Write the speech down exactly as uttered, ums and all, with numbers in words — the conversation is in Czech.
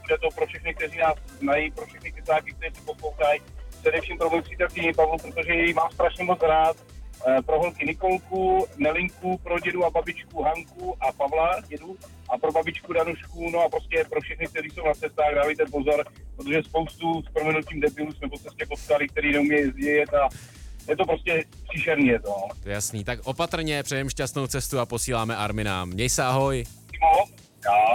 bude to pro všechny, kteří nás znají, pro všechny kysáky, kteří si poslouchají, především pro můj přítelkyni Pavlu, protože ji mám strašně moc rád, pro holky Nikolku, Nelinku, pro dědu a babičku Hanku a Pavla, dědu, a pro babičku Danušku, no a prostě pro všechny, kteří jsou na cestách, dávejte pozor, protože spoustu s proměnutím debilů jsme po cestě potkali, který neumějí jezdit a je to prostě příšerný, je to. Jasný, tak opatrně, přejem šťastnou cestu a posíláme Armina. Měj se, ahoj. Čau.